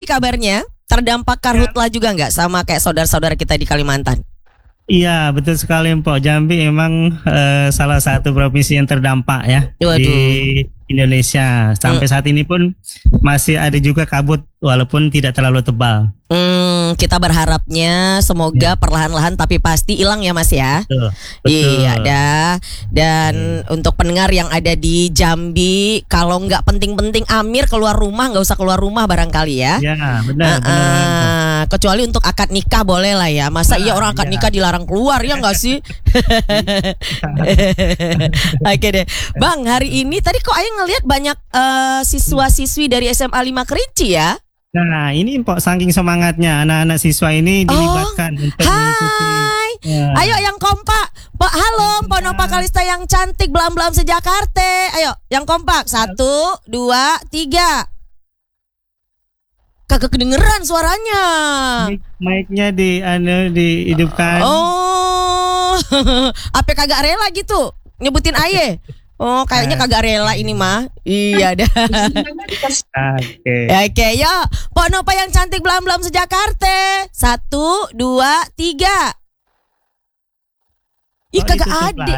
kabarnya? Terdampak karhutlah juga nggak sama kayak saudara-saudara kita di Kalimantan? Iya, betul sekali Mpok. Jambi emang salah satu provinsi yang terdampak ya di Indonesia. Sampai saat ini pun masih ada juga kabut walaupun tidak terlalu tebal. Kita berharapnya semoga perlahan-lahan tapi pasti hilang ya Mas ya. Betul. Iya dah. Dan untuk pendengar yang ada di Jambi, kalau nggak penting-penting Amir keluar rumah, nggak usah keluar rumah barangkali ya. Ya benar. Kecuali untuk akad nikah boleh lah ya. Masa iya orang akad nikah dilarang keluar ya nggak sih? Oke deh, Bang. Hari ini tadi kok Ayah ngelihat banyak siswa-siswi dari SMA 5 Kerinci ya? Nah ini Mpok, saking semangatnya anak-anak siswa ini dilibatkan untuk mengikuti. Ayo yang kompak. Pak halo, Ponopa Kalista yang cantik belam-belam sejakarta. Ayo yang kompak. 1, 2, 3. Kagak kedengeran suaranya. Mic-nya dihidupkan. Apa kagak rela gitu nyebutin Aye? Oh kayaknya kagak rela ini mah. Iya dah. Oke yo. Pok Nopa yang cantik belam-belam sejakarta. 1, 2, 3. Ih kagak ada.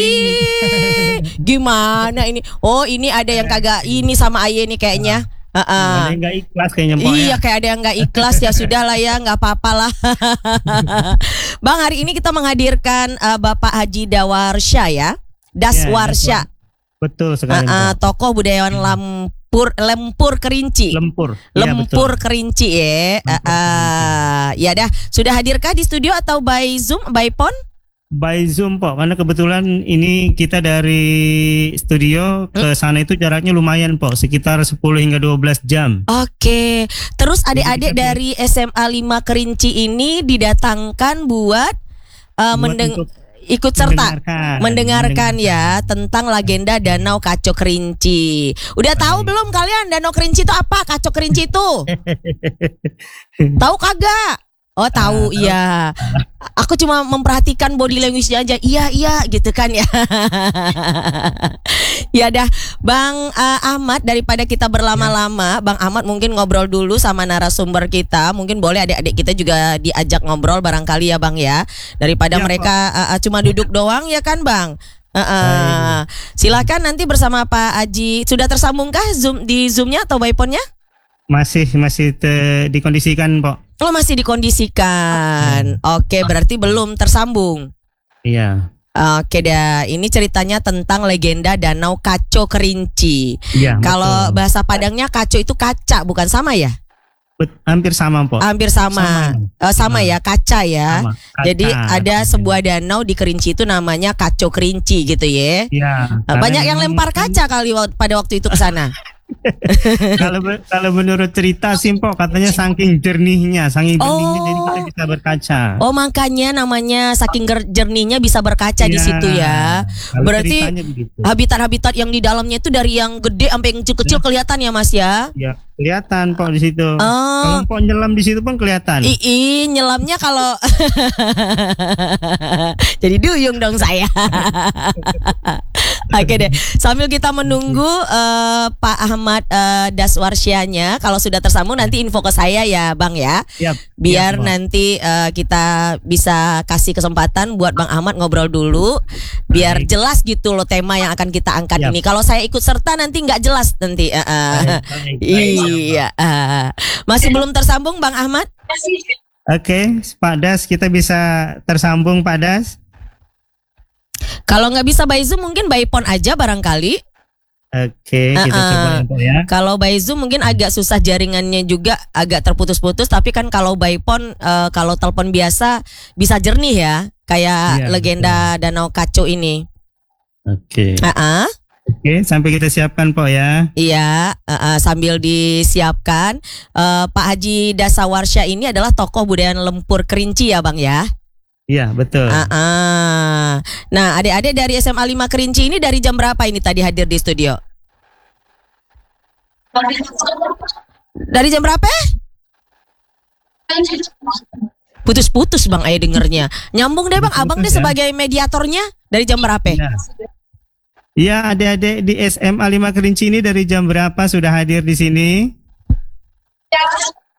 Gimana ini? Oh ini ada yang kagak ini sama Aye nih kayaknya. Ada yang gak ikhlas kayaknya Mpok. Iya kayak ada yang gak ikhlas. Ya sudah lah ya, gak apa-apa lah. Bang, hari ini kita menghadirkan Bapak Haji Dawarsya ya, Daswarsya. Betul sekali tokoh budayawan Lempur Kerinci. Lempur Kerinci ya. Ya dah, sudah hadirkah di studio atau by Zoom, by phone? By Zoom Pok, karena kebetulan ini kita dari studio ke sana itu jaraknya lumayan Pok, sekitar 10 hingga 12 jam. Oke. Terus adik-adik dari SMA 5 Kerinci ini didatangkan buat ikut serta mendengarkan ya tentang legenda Danau Kaco Kerinci. Udah tahu belum kalian Danau Kerinci itu apa? Kaco Kerinci itu? Tahu kagak? Oh tahu, iya. Aku cuma memperhatikan body language-nya aja. Iya gitu kan ya. Ya dah, Bang Ahmad, daripada kita berlama-lama, Bang Ahmad mungkin ngobrol dulu sama narasumber kita. Mungkin boleh adik-adik kita juga diajak ngobrol barangkali ya Bang ya. Daripada mereka cuma duduk doang ya kan Bang. Silakan nanti bersama Pak Haji. Sudah tersambungkah di Zoom-nya atau by phone-nya? Masih dikondisikan Pok. Oh masih dikondisikan. Oke, berarti belum tersambung. Iya. Oke dah, ini ceritanya tentang legenda Danau Kaco Kerinci. Iya. Kalau bahasa Padangnya kaco itu kaca, bukan sama ya? Hampir sama Pok. Hampir sama. Sama ya, kaca ya. Sama. Kaca. Jadi ada sebuah danau di Kerinci itu namanya Kaco Kerinci gitu ya. Iya. Banyak yang lempar kaca kali pada waktu itu ke sana. Kalau menurut cerita sih Pok, katanya saking jernihnya jadi kita bisa berkaca. Oh makanya namanya saking jernihnya bisa berkaca di situ ya. Berarti habitat-habitat yang di dalamnya itu dari yang gede sampai yang kecil-kecil kelihatan ya Mas ya? Iya kelihatan Pok di situ. Kalau Pok nyelam di situ pun kelihatan. Nyelamnya kalau jadi duyung dong saya. Oke deh, sambil kita menunggu Pak Ahmad Daswarsyanya, kalau sudah tersambung nanti info ke saya ya Bang ya. Biar nanti kita bisa kasih kesempatan buat Bang Ahmad ngobrol dulu, biar jelas gitu loh tema yang akan kita angkat ini. Kalau saya ikut serta nanti nggak jelas nanti. Iya. Masih belum tersambung Bang Ahmad? Oke, Pak Das, kita bisa tersambung Pak Das. Kalau nggak bisa by Zoom mungkin by phone aja barangkali. Oke, kita coba ya. Kalau by Zoom mungkin agak susah, jaringannya juga agak terputus-putus. Tapi kan kalau by phone, kalau telepon biasa bisa jernih ya, kayak legenda Danau Kaco ini. Oke. Oke, sampai kita siapkan Pok ya. Iya, sambil disiapkan. Pak Haji Dasawarsya ini adalah tokoh budaya Lempur Kerinci ya Bang ya. Iya betul. Nah adik-adik dari SMA 5 Kerinci ini dari jam berapa ini tadi hadir di studio? Dari jam berapa? Putus-putus Bang Ayah dengernya. Nyambung deh Bang, abang deh sebagai mediatornya. Dari jam berapa? Iya adik-adik di SMA 5 Kerinci ini dari jam berapa sudah hadir di sini?